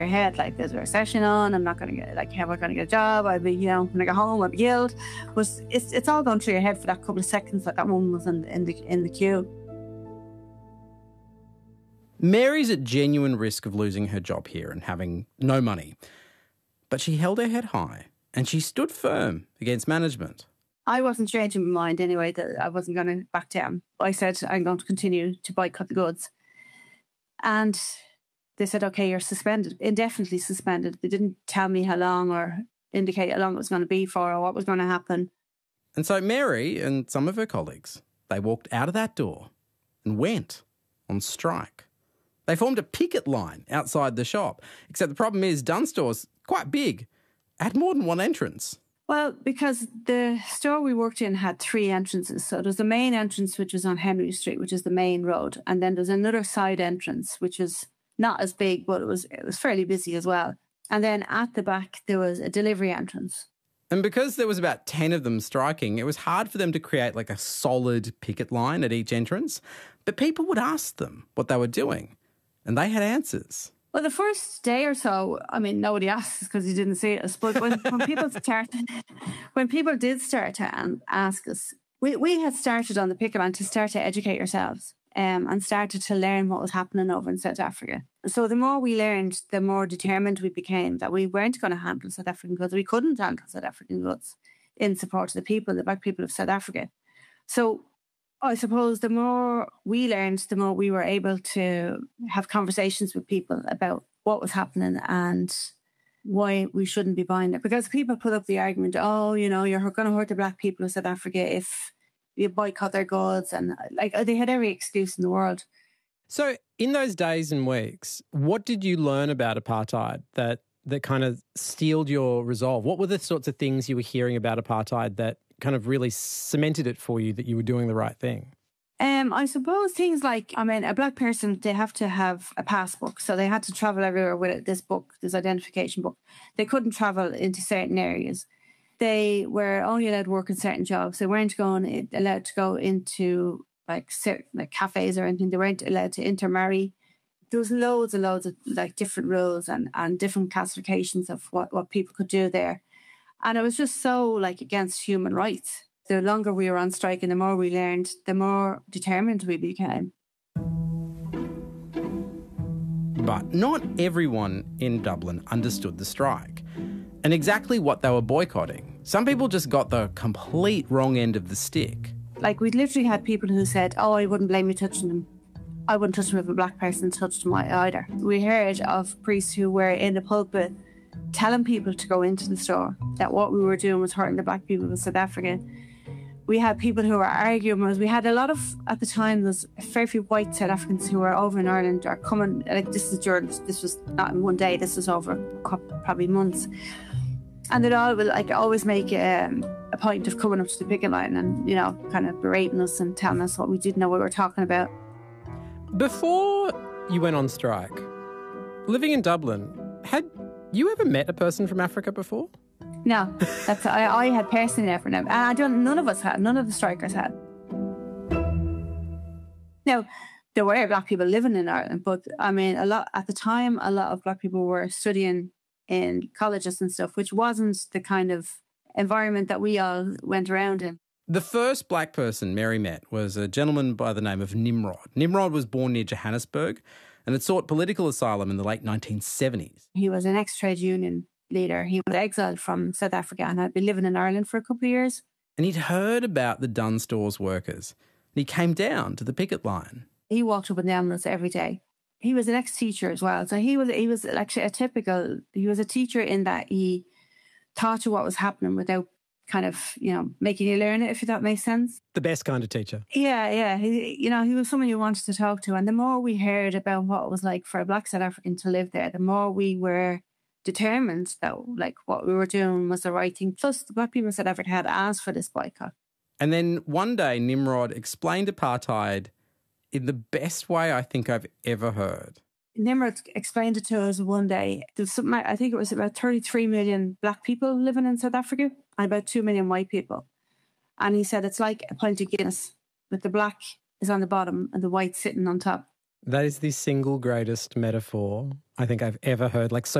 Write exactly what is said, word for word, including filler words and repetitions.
your head, like there's a recession on, I'm not going to get, like, how am I going to get a job? I'll be, you know, when I get home, I'll be killed. But it's it's all going through your head for that couple of seconds that that woman was in, in the in the queue. Mary's at genuine risk of losing her job here and having no money. But she held her head high and she stood firm against management. I wasn't changing my mind anyway, that I wasn't going to back down. I said, I'm going to continue to boycott the goods. And they said, OK, you're suspended, indefinitely suspended. They didn't tell me how long or indicate how long it was going to be for or what was going to happen. And so Mary and some of her colleagues, they walked out of that door and went on strike. They formed a picket line outside the shop, except the problem is Dunnes Store's quite big, had more than one entrance. Well, because the store we worked in had three entrances. So there's the main entrance, which is on Henry Street, which is the main road. And then there's another side entrance, which is not as big, but it was it was fairly busy as well. And then at the back, there was a delivery entrance. And because there was about ten of them striking, it was hard for them to create like a solid picket line at each entrance. But people would ask them what they were doing, and they had answers. Well, the first day or so, I mean, nobody asked because you didn't see us. But when, when people started, when people did start to ask us, we, we had started on the picket line to start to educate ourselves um, and started to learn what was happening over in South Africa. So the more we learned, the more determined we became that we weren't going to handle South African goods. We couldn't handle South African goods in support of the people, the black people of South Africa. So I suppose the more we learned, the more we were able to have conversations with people about what was happening and why we shouldn't be buying it. Because people put up the argument, oh, you know, you're going to hurt the black people of South Africa if you boycott their goods. And like they had every excuse in the world. So in those days and weeks, what did you learn about apartheid that that kind of steeled your resolve? What were the sorts of things you were hearing about apartheid that kind of really cemented it for you that you were doing the right thing? Um, I suppose things like, I mean, a black person, they have to have a passbook. So they had to travel everywhere with this book, this identification book. They couldn't travel into certain areas. They were only allowed to work in certain jobs. They weren't going allowed to go into like certain like cafes or anything. They weren't allowed to intermarry. There was loads and loads of like different rules and, and different classifications of what, what people could do there. And it was just so like against human rights. The longer we were on strike and the more we learned, the more determined we became. But not everyone in Dublin understood the strike and exactly what they were boycotting. Some people just got the complete wrong end of the stick. Like we literally had people who said, oh, I wouldn't blame you touching them. I wouldn't touch them if a black person touched them either. We heard of priests who were in the pulpit telling people to go into the store, that what we were doing was hurting the black people of South Africa. We had people who were arguing. We had a lot of, at the time, there's a fair few white South Africans who were over in Ireland are coming, like this is during, this was not in one day, this was over a couple, probably months. And they'd all, like, always make um, a point of coming up to the picket line and, you know, kind of berating us and telling us what we didn't know what we were talking about. Before you went on strike, living in Dublin, had you ever met a person from Africa before? No, that's I, I had personally never known. And I don't. None of us had. None of the strikers had. Now, there were black people living in Ireland, but I mean, a lot at the time, a lot of black people were studying in colleges and stuff, which wasn't the kind of environment that we all went around in. The first black person Mary met was a gentleman by the name of Nimrod. Nimrod was born near Johannesburg and had sought political asylum in the late nineteen seventies. He was an ex-trade union leader. He was exiled from South Africa and had been living in Ireland for a couple of years. And he'd heard about the Dunnes Stores workers. And he came down to the picket line. He walked up and down with us every day. He was an ex-teacher as well. So he was he was actually a typical, he was a teacher in that he taught you what was happening without kind of, you know, making you learn it, if that makes sense. The best kind of teacher. Yeah, yeah. He, you know, he was someone you wanted to talk to. And the more we heard about what it was like for a black South African to live there, the more we were determined that like what we were doing was the right thing. Plus, the black people in South Africa had asked for this boycott. And then one day, Nimrod explained apartheid in the best way I think I've ever heard. Nimrod explained it to us one day. There's something, I think it was about thirty-three million black people living in South Africa and about two million white people. And he said it's like a pint of Guinness, but the black is on the bottom and the white sitting on top. That is the single greatest metaphor I think I've ever heard. Like, so